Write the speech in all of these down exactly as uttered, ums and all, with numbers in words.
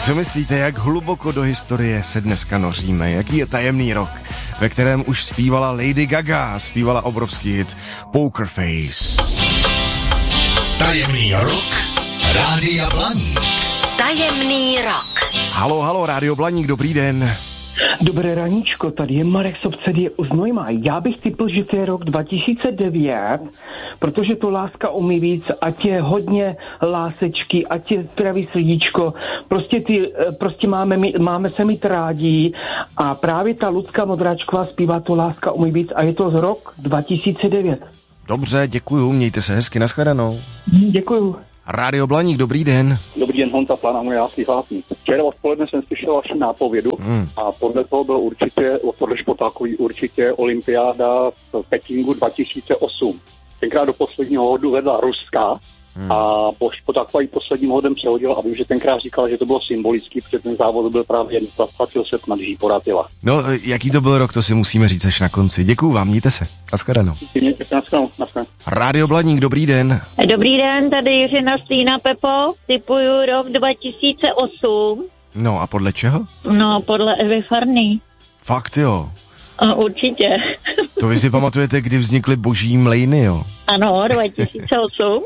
Co myslíte, jak hluboko do historie se dneska noříme? Jaký je tajemný rok, ve kterém už zpívala Lady Gaga, zpívala obrovský hit Poker Face? Tajemný rok Rádia Blaník. Tajemný rok. Halo, halo, Rádio Blaník, dobrý den. Dobré raníčko, tady je Marek Sobcedie u Znojma. Já bych typl, že to je rok dva tisíce devět, protože to láska umí víc, ať je hodně lásečky, ať je zdraví srdíčko, prostě, ty, prostě máme, máme se mít rádi a právě ta Lucka Modráčková zpívá to láska umí víc a je to z rok dva tisíce devět. Dobře, děkuju, mějte se hezky, nashledanou. Děkuju. Rádio Blaník, dobrý den. Dobrý den, Honza Plán, můj jásný hlásný. Včera odpoledne jsem slyšel vaši nápovědu hmm. a podle toho byl určitě, podle Špotákový určitě olympiáda v Pekingu dva tisíce osm. Tenkrát do posledního hodu vedla Ruská hmm. a po Špotákový posledním hodem přehodila a vím, že tenkrát říkal, že to bylo symbolický, protože ten závod byl právě dvacet set nad Žíporatila. No, jaký to byl rok, to si musíme říct až na konci. Děkuju vám, mějte se. Nashledanou. Mějte se, nashledanou. Rádio Blaník, dobrý den. Dobrý den, tady Jiřina Stýna, Pepo. Typuju rok dva tisíce osm. No a podle čeho? No, podle Evy Farný. Fakt jo. A určitě. To vy si pamatujete, kdy vznikly Boží mlejny, jo? Ano, dva tisíce osm.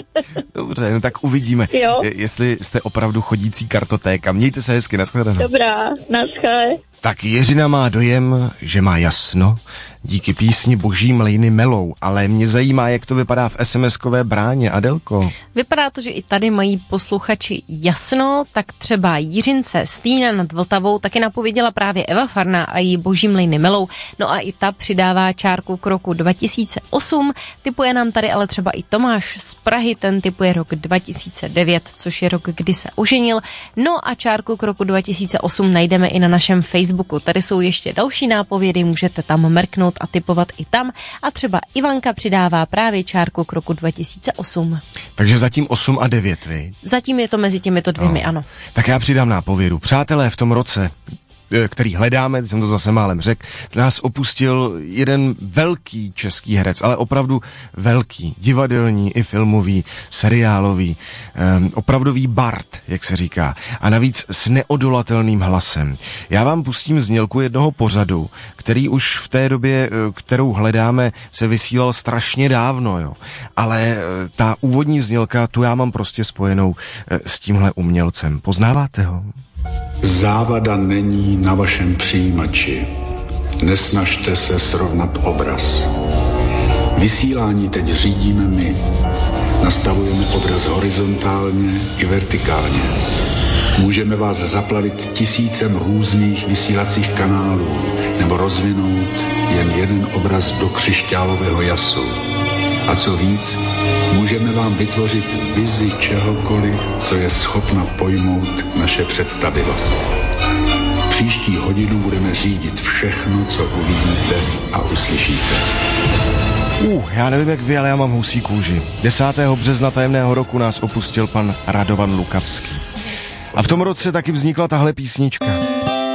Dobře, no tak uvidíme, jo. jestli jste opravdu chodící kartotéka. Mějte se hezky, nashledanou. Dobrá, naschle. Tak Jiřina má dojem, že má jasno díky písni Boží mlejny melou, ale mě zajímá, jak to vypadá v es em eskové bráně. Adelko? Vypadá to, že i tady mají posluchači jasno, tak třeba Jiřince Stýna nad Vltavou taky napověděla právě Eva Farná a její Boží mlejny melou. No a i ta přidává čárku k roku dva tisíce osm. Typuje nám tady ale třeba i Tomáš z Prahy, ten typuje rok dva tisíce devět, což je rok, kdy se oženil. No a čárku k roku dva tisíce osm najdeme i na našem Facebooku. Tady jsou ještě další nápovědy, můžete tam mrknout a typovat i tam. A třeba Ivanka přidává právě čárku k roku dva tisíce osm. Takže zatím osm a devět, vy? Zatím je to mezi těmito dvěmi, no. Ano. Tak já přidám nápovědu. Přátelé, v tom roce, který hledáme, jsem to zase málem řekl, nás opustil jeden velký český herec, ale opravdu velký, divadelní i filmový, seriálový, um, opravdový bard, jak se říká, a navíc s neodolatelným hlasem. Já vám pustím znělku jednoho pořadu, který už v té době, kterou hledáme, se vysílal strašně dávno, jo. Ale ta úvodní znělka, tu já mám prostě spojenou s tímhle umělcem. Poznáváte ho? Závada není na vašem přijímači. Nesnažte se srovnat obraz. Vysílání teď řídíme my. Nastavujeme obraz horizontálně i vertikálně. Můžeme vás zaplavit tisícem různých vysílacích kanálů nebo rozvinout jen jeden obraz do křišťálového jasu. A co víc, můžeme vám vytvořit vizi čehokoliv, co je schopna pojmout naše představivost. Příští hodinu budeme řídit všechno, co uvidíte a uslyšíte. Uh, já nevím jak vy, ale já mám husí kůži. desátého března tajemného roku nás opustil pan Radovan Lukavský. A v tom roce taky vznikla tahle písnička.